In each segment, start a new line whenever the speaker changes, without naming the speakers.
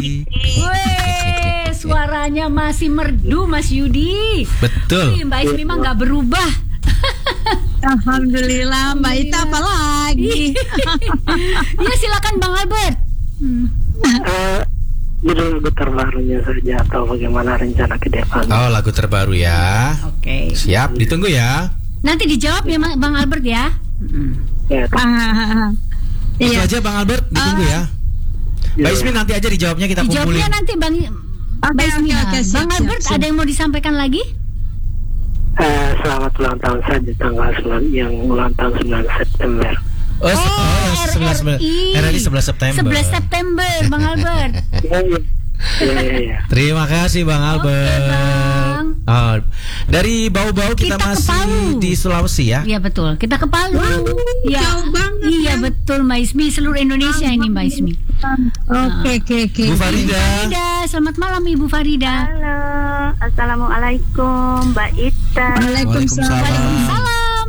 Weh, suaranya masih merdu Mas Yudi.
Betul.
Mbak Ismi mah nggak berubah.
Alhamdulillah, Mbak Ita apa lagi?
Ya silakan Bang Albert.
Judul lagu terbarunya saja atau bagaimana rencana ke depan?
Oh, lagu terbaru ya.
Oke.
Siap, ditunggu ya.
Nanti dijawab ya Bang Albert ya.
Ya,
Itu aja Bang Albert, ditunggu ya. Mbak Ismi nanti aja dijawabnya, kita kumpulin.
Dijawabnya nanti Bang Ismi. Bang Albert ada yang mau disampaikan lagi?
Selamat ulang tahun saja tanggal 9 yang ulang tahun 9 September.
RRI 11 September.
11 September Bang Albert.
Iya.
Terima kasih Bang Albert.
Bang.
Oh, dari Bau-Bau kita
Kita ke
masih
Palu.
di Sulawesi ya.
Iya betul. Kita ke Palu. Ya.
jauh banget
Iya
ya.
betul Mbak Ismi, seluruh Indonesia ini Mbak Ismi.
Oke.
Bu Farida.
Farida, selamat malam Ibu Farida.
Halo, assalamualaikum Mbak Ita.
Waalaikumsalam.
Waalaikumsalam.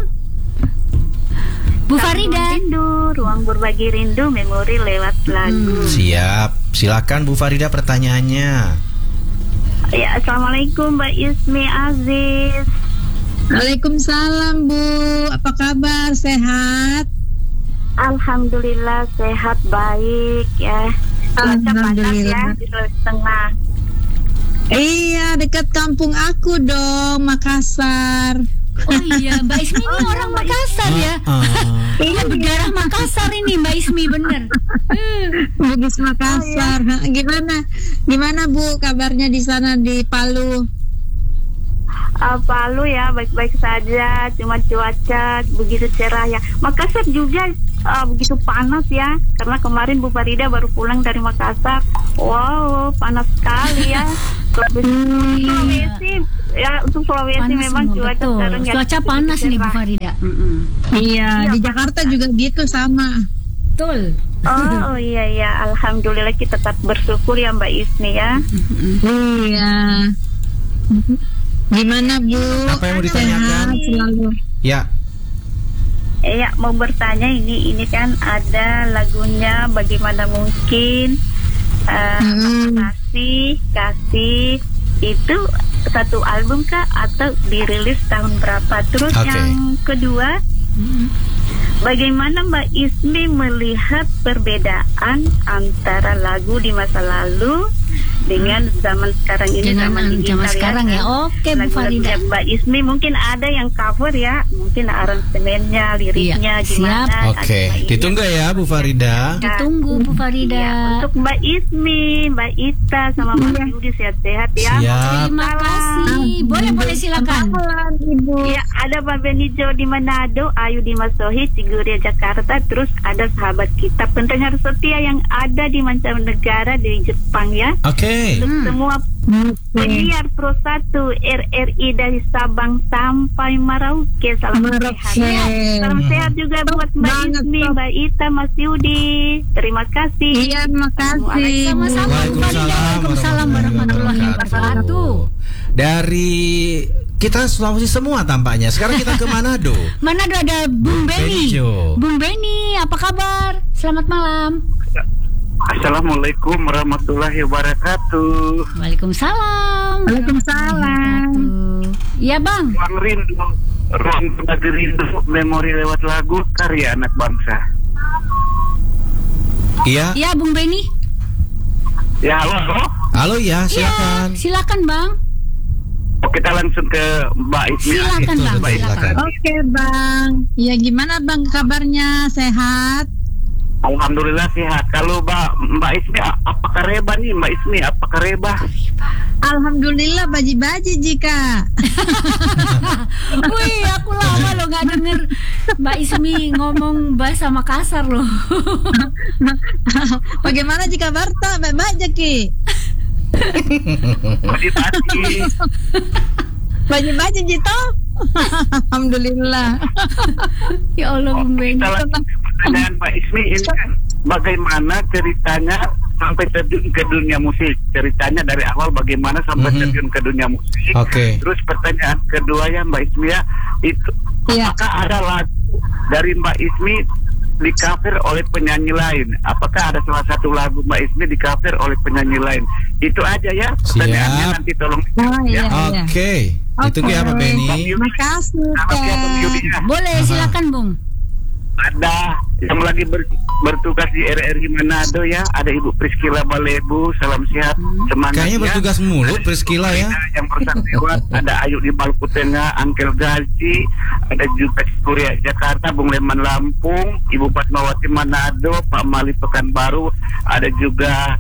Bu Farida.
Ruang berbagi rindu, memori lewat lagu.
Siap. Silakan Bu Farida pertanyaannya.
Ya, assalamualaikum Mbak Ismi Aziz.
Waalaikumsalam Bu, apa kabar? Sehat?
Alhamdulillah sehat baik ya. Cuaca panas
Alhamdulillah.
ya di Sulawesi Tengah.
Iya, dekat kampung aku dong, Makassar.
Oh iya, Mbak Ismi ini orang Makassar ya. Iya, berdarah Makassar ini Mbak Ismi, bener.
Bugis Makassar. Gimana Bu kabarnya di sana di Palu?
Palu ya baik-baik saja, cuma cuaca begitu cerah ya. Makassar juga begitu panas ya, karena kemarin Bu Farida baru pulang dari Makassar. Wow, panas sekali ya. Sulawesi ya, untuk Sulawesi
Panas
memang
semua,
cuaca
betul.
sekarang ya
Cuaca panas nih Bu
cerah.
Farida.
Iya, di Jakarta juga gitu sama.
Betul.
Oh iya, alhamdulillah kita tetap bersyukur ya Mbak Ismi ya.
Iya. Gimana Bu?
Apa yang mau ditanyakan?
Sehat selalu.
Ya.
Ya mau bertanya, ini kan ada lagunya Bagaimana Mungkin, kasih itu satu album kah atau dirilis tahun berapa? Terus
Oke.
yang kedua, bagaimana Mbak Ismi melihat perbedaan antara lagu di masa lalu dengan zaman sekarang ini,
Dengan
digital
zaman sekarang ya. Oke Bu
Lagu-lagunya
Farida.
Mbak Ismi mungkin ada yang cover ya, mungkin aransemennya, liriknya
Iya,
gimana.
siap.
Oke,
ada
ditunggu ya Bu Farida.
Ditunggu Bu Farida.
Ya, untuk Mbak Ismi, Mbak Ita sama Mas Yudi sehat-sehat ya.
Siap.
Terima kasih. Boleh silakan.
Ibu.
Ya, ada Pak Benijo di Manado, Ayu di Masohi, Ciguria Jakarta, terus ada sahabat kita pendengar setia yang ada di mancanegara di Jepang ya.
Oke.
Untuk semua penyiar Pro 1 RRI dari Sabang sampai Merauke, salam sehat. Ya, salam sehat juga buat Mbak
banget,
Ismi,
Top.
Mbak Ita, Mas Yudi. Terima kasih.
Iya, makasih.
Sama-sama Bu Farida. Waalaikumsalam warahmatullahi wabarakatuh.
Dari kita Sulawesi semua tampaknya. Sekarang kita ke Manado.
Manado ada Bung Beni.
Benijo.
Bung Beni, apa kabar? Selamat malam.
Assalamualaikum warahmatullahi wabarakatuh.
Waalaikumsalam.
Waalaikumsalam.
Iya Bang.
Ruang rindu, ruang berbagi rindu, memori lewat lagu, karya anak bangsa.
Iya.
Iya Bung Beni.
Ya, halo.
Halo ya,
Iya,
silakan.
silakan Bang.
Kita langsung ke Mbak Ismi.
Silakan
Betul,
Bang.
betul, silakan.
Oke Bang. Ya gimana Bang kabarnya? Sehat?
Alhamdulillah sehat. Kalau Mbak Ismi apakah reba nih Mbak Ismi? Apakah reba?
Alhamdulillah baji-baji jika.
Wih, aku lama loh nggak denger Mbak Ismi ngomong bahasa Makassar loh.
Bagaimana jika Barta baca Ki?
Pagi-pagi.
Baji-baji Jito. Alhamdulillah.
Ya Allah Bung Beni.
Kita langsung ke pertanyaan Mbak Ismi ini kan bagaimana ceritanya sampai terjun ke dunia musik? Ceritanya dari awal bagaimana sampai terjun ke dunia musik?
Oke.
Terus pertanyaan kedua ya Mbak Ismi ya, itu
Iya.
apakah ada lagu dari Mbak Ismi di-cover oleh penyanyi lain. Apakah ada salah satu lagu Mbak Ismi di-cover oleh penyanyi lain? Itu aja ya. Pertanyaannya nanti tolong.
Iya.
Oke. Itu ya Pak Benny.
Makasih.
Boleh, silakan Bung.
Ada yang lagi bertugas di RRI Manado ya, ada Ibu Priscila Balebu, salam sehat, semangat.
Kayaknya
ya.
bertugas mulu Priscila ya.
Yang Persatuan, ada Ayu di Maluku Tengah, Angkel Gaji, ada juga Kuria Jakarta, Bung Leman Lampung, Ibu Fatmawati Manado, Pak Mali Pekanbaru, ada juga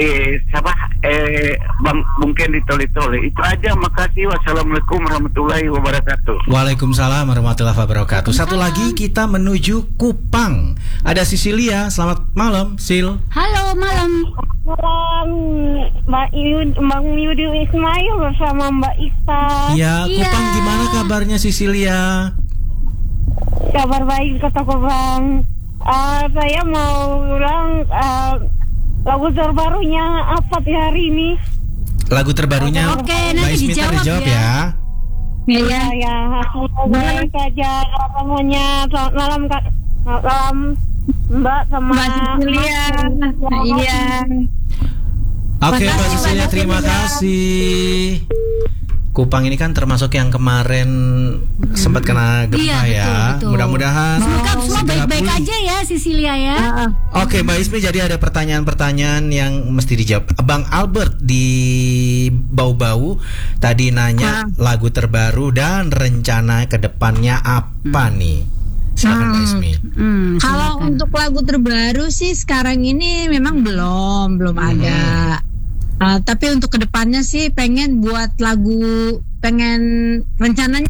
Bung Ken di Tole-Tole. Itu aja, makasih. Wassalamualaikum warahmatullahi wabarakatuh.
Waalaikumsalam warahmatullahi wabarakatuh. Satu lagi kita menuju Kupang. Ada Sisilia. Selamat malam, Sil.
Halo, malam.
Mbak Yudi Ismail bersama Mbak Isa.
Ya, Kupang gimana kabarnya Sisilia?
Kabar baik Kota Kupang. Saya mau ulang lagu terbarunya apa di hari ini?
Lagu terbarunya
Oke,
Mbak
nanti
Ismi
dijawab
dijawab
ya.
Iya, ya. Baik saja namanya. Selamat malam Kak. Malam Mbak sama
Mbak Cecilia. Iya.
Oke, Mbak Cecilia, terima kasih. Kupang ini kan termasuk yang kemarin sempat kena gempa ya.
Betul.
Mudah-mudahan
Semoga semua
segera
baik-baik
pulih.
aja ya Sisilia ya.
Oke, Mbak Ismi, jadi ada pertanyaan-pertanyaan yang mesti dijawab. Bang Albert di Bau-Bau tadi nanya lagu terbaru dan rencana kedepannya apa nih? Silakan Mbak Ismi.
Kalau untuk lagu terbaru sih sekarang ini memang belum ada. Tapi untuk kedepannya sih pengen buat lagu, rencananya.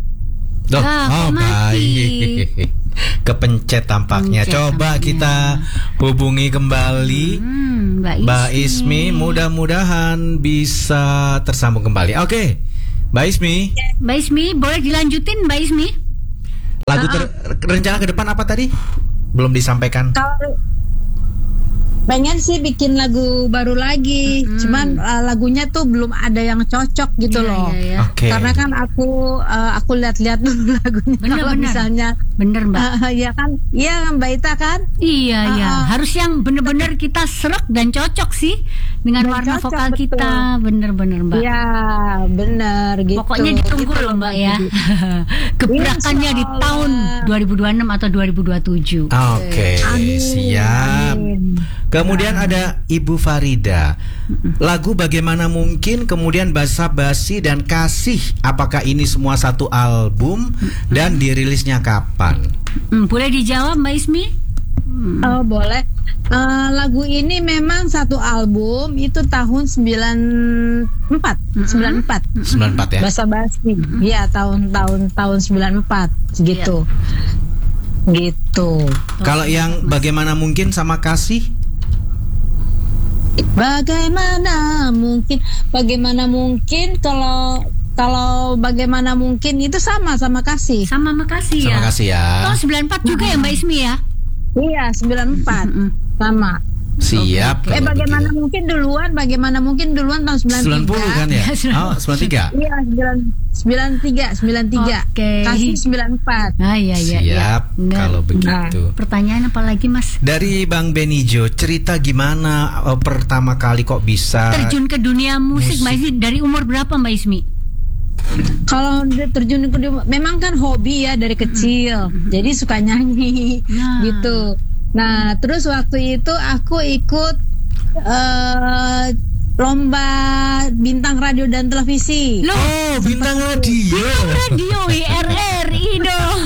Baik. Kepencet tampaknya. Coba kita hubungi kembali Mbak Ismi. Mudah-mudahan bisa tersambung kembali. Oke, Mbak Ismi.
Mbak Ismi, boleh dilanjutin Mbak Ismi?
Lagu rencana ke depan apa tadi? Belum disampaikan.
Kalau pengen sih bikin lagu baru lagi, cuman lagunya tuh belum ada yang cocok gitu loh.
Okay.
Karena kan aku lihat-lihat dulu lagunya. Kalau misalnya
bener Mbak.
Iya kan, iya Mbak Ita kan?
Iya. Harus yang bener-bener kita serak dan cocok sih dengan warna
cocok,
vokal
betul.
kita, bener-bener Mbak.
Iya, bener gitu.
Pokoknya ditunggu
gitu
loh Mbak ya. Gebrakannya di tahun 2026 atau 2027.
Oke, siap. Kemudian ada Ibu Farida. Lagu Bagaimana Mungkin, kemudian Basa-Basi dan Kasih. Apakah ini semua satu album dan dirilisnya kapan?
Boleh dijawab Mbak Ismi?
Oh, boleh. Lagu ini memang satu album, itu tahun 94
94 ya.
Basa-Basi. Iya, tahun 94 gitu. Gitu.
Kalau yang Bagaimana Mungkin sama Kasih?
Bagaimana mungkin kalau Bagaimana Mungkin itu sama Kasih.
Sama Makasih ya.
Sama Kasih ya.
Tahun 94 juga ya Mbak Ismi ya?
Iya, 94. Sama.
Siap.
Okay. Bagaimana mungkin duluan tahun 93.
90 kan ya? Oh, 93.
Iya, 93.
Oke.
Kasih 94.
Iya.
Siap. Kalau begitu.
Pertanyaan apa lagi Mas?
Dari Bang Benijo, cerita gimana pertama kali kok bisa
terjun ke dunia musik. Mbak Ismi dari umur berapa Mbak Ismi?
Kalau terjun ke dunia, memang kan hobi ya dari kecil. Jadi suka nyanyi gitu. Nah, terus waktu itu aku ikut lomba bintang radio dan televisi.
Oh, bintang radio.
RRI dong.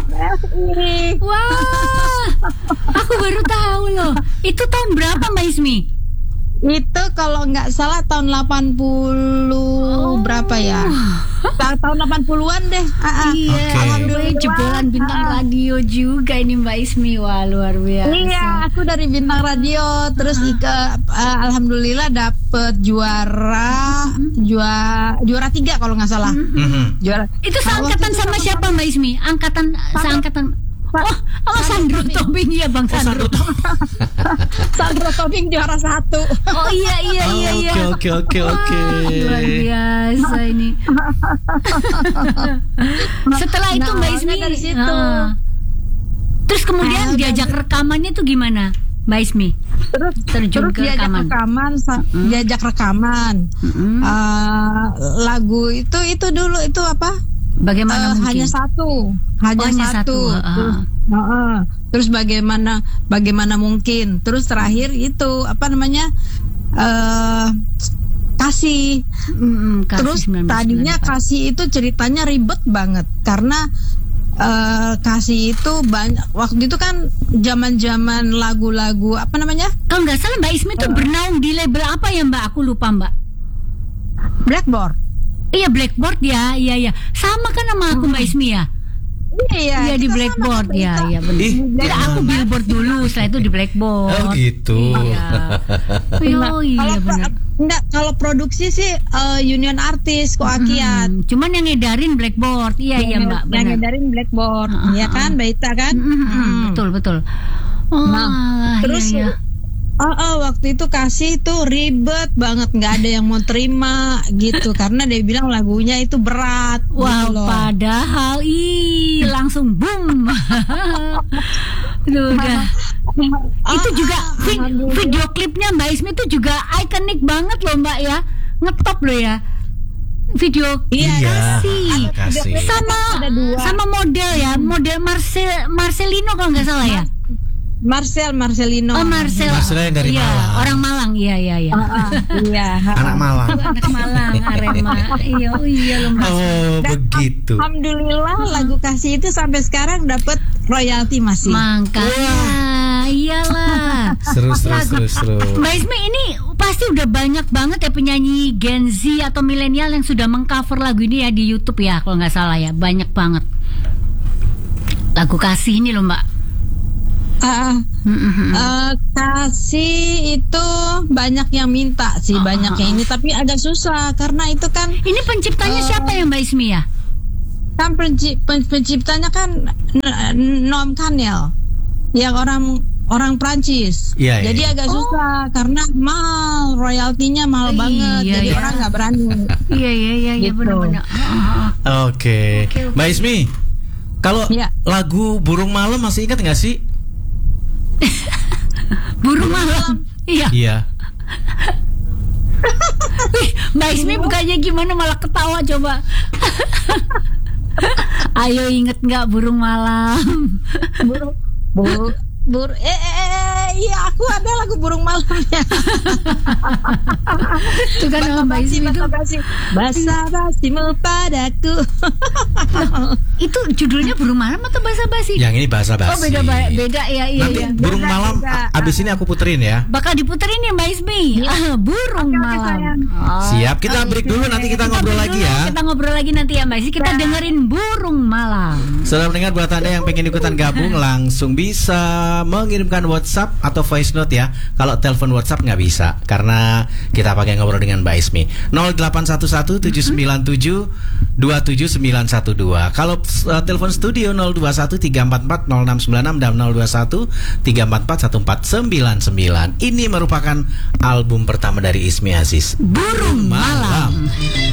Wah, aku baru tahu loh. Itu tahun berapa Mbak Ismi?
Itu kalau nggak salah tahun 80 berapa ya? Tahun 80-an deh.
Iya, alhamdulillah jebolan bintang radio juga ini Mbak Ismi. Wah, luar biasa.
Iya, aku dari bintang radio terus alhamdulillah dapet juara 3 kalau nggak salah. Juara.
Itu seangkatan sama siapa Mbak Ismi? Seangkatan. Oh, Sandro Tobing ya Bang Sandro.
Sandro Tobing juara 1.
Oh iya.
Oke.
Luar biasa ini. Setelah itu Mbak Ismi
dari situ.
Terus kemudian diajak rekamannya tuh gimana, Mbak Ismi?
Terus diajak rekaman. Lagu itu dulu itu apa?
Bagaimana mungkin?
Hanya satu. Terus bagaimana mungkin? Terus terakhir itu apa namanya? Kasih. Terus 1994. Tadinya Kasih itu ceritanya ribet banget karena Kasih itu banyak waktu itu kan zaman lagu-lagu apa namanya?
Kalau nggak salah Mbak Ismi itu bernaung di label apa ya Mbak? Aku lupa Mbak.
Blackboard.
Iya Blackboard ya, iya. Sama kan sama aku Mbak Ismi ya? Iya di Blackboard ya, benar. Tidak, aku Billboard dulu, setelah itu di Blackboard.
Oh gitu.
Iya benar.
Enggak, kalau produksi sih Union Artist Koakiat.
Cuman yang ngedarin Blackboard, iya Mbak. Benar.
Yang ngedarin Blackboard, ya kan, Mbak Ita kan?
Betul.
Terus waktu itu Kasih itu ribet banget, nggak ada yang mau terima gitu karena dia bilang lagunya itu berat.
Wow,
gitu loh.
Padahal langsung boom. Udah. Itu juga video klipnya Mbak Ismi itu juga ikonik banget loh Mbak ya, ngetop loh ya. Video Kasih sama model ya, model Marcelino kalau nggak salah ya.
Marcelino.
Oh, Marcelino yang dari Malang. Orang Malang, iya.
Anak Malang.
Anak Malang, Arema. Iya loh Mas.
Oh, begitu.
Alhamdulillah lagu Kasih itu sampai sekarang dapat royalti masih.
Makanya, iyalah.
Seru.
Mbak Ismi ini pasti udah banyak banget ya penyanyi Gen Z atau milenial yang sudah mengcover lagu ini ya di YouTube ya, kalau nggak salah ya, banyak banget. Lagu Kasih ini loh Mbak.
Kasih itu banyak yang minta sih, banyak yang ini, tapi agak susah karena itu kan. Ini
penciptanya siapa ya Mbak Ismi ya?
Kan penciptanya kan Noam Kanel, yang orang Prancis. Jadi agak susah karena mahal, royaltinya mahal banget, jadi orang nggak berani.
Iya benar-benar.
Oke. Mbak Ismi, kalau lagu Burung Malam masih ingat nggak sih?
Burung Malam. Iya. Mbak Ismi bukannya gimana malah ketawa coba. Ayo inget nggak Burung Malam?
Iya aku ada lagu Burung Malamnya.
Itu kan Mbak Ismi itu
basa-basimu padaku.
Itu judulnya Burung Malam atau basa-basi?
Yang ini basa-basi.
Oh beda ya.
Nanti Burung Malam abis ini aku puterin ya.
Bakal diputerin ya Mbak Ismi. Burung Malam.
Siap, kita break dulu, nanti kita ngobrol lagi ya.
Kita ngobrol lagi nanti ya Mbak Ismi. Kita dengerin Burung Malam.
Saudara pendengar, buat Anda yang pengen ikutan gabung langsung bisa mengirimkan WhatsApp atau voice note ya. Kalau telepon WhatsApp nggak bisa karena kita pakai ngobrol dengan Mbak Ismi. 0811-797-27912. Kalau telepon studio 021-344-0696 dan 021-344-1499. Ini merupakan album pertama dari Ismi Aziz,
Burung Malam.